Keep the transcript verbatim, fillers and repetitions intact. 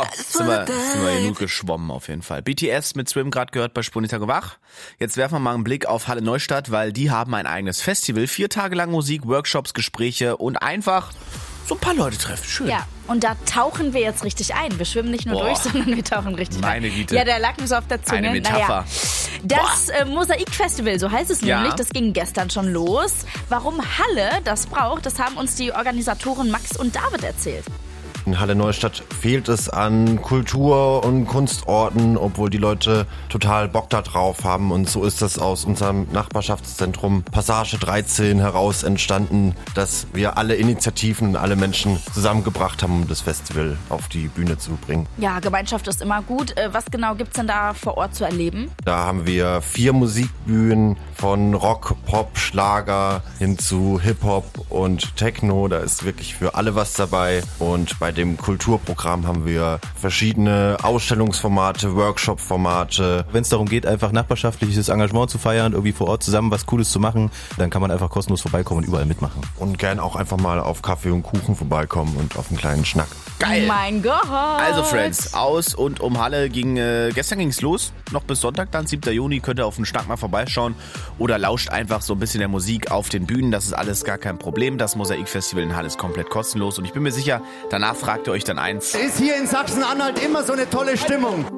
sind wir, sind wir genug geschwommen auf jeden Fall. B T S mit Swim gerade gehört bei Spurniger Wach. Jetzt werfen wir mal einen Blick auf Halle Neustadt, weil die haben ein eigenes Festival. Vier Tage lang Musik, Workshops, Gespräche und einfach so ein paar Leute treffen. Schön. Ja, und da tauchen wir jetzt richtig ein. Wir schwimmen nicht nur Boah. durch, sondern wir tauchen richtig Meine ein. Güte. Ja, der lag mir so auf der Zunge. Eine Metapher. Naja. Das äh, Mosaik-Festival, so heißt es Ja. nämlich, das ging gestern schon los. Warum Halle das braucht, das haben uns die Organisatoren Max und David erzählt. In Halle Neustadt fehlt es an Kultur- und Kunstorten, obwohl die Leute total Bock da drauf haben. Und so ist das aus unserem Nachbarschaftszentrum Passage dreizehn heraus entstanden, dass wir alle Initiativen und alle Menschen zusammengebracht haben, um das Festival auf die Bühne zu bringen. Ja, Gemeinschaft ist immer gut. Äh, Was genau gibt's denn da vor Ort zu erleben? Da haben wir vier Musikbühnen von Rock, Pop, Schlager hin zu Hip-Hop und Techno. Da ist wirklich für alle was dabei. Und bei dem Kulturprogramm haben wir verschiedene Ausstellungsformate, Workshop-Formate. Wenn es darum geht, einfach nachbarschaftliches Engagement zu feiern, irgendwie vor Ort zusammen was Cooles zu machen, dann kann man einfach kostenlos vorbeikommen und überall mitmachen. Und gern auch einfach mal auf Kaffee und Kuchen vorbeikommen und auf einen kleinen Schnack. Geil. Mein Gott. Also Friends, aus und um Halle ging, äh, gestern ging's los, noch bis Sonntag dann, siebter Juni, könnt ihr auf den Schnack mal vorbeischauen oder lauscht einfach so ein bisschen der Musik auf den Bühnen, das ist alles gar kein Problem. Das Mosaik-Festival in Halle ist komplett kostenlos und ich bin mir sicher, danach fragt ihr euch dann eins. Ist hier in Sachsen-Anhalt immer so eine tolle Stimmung?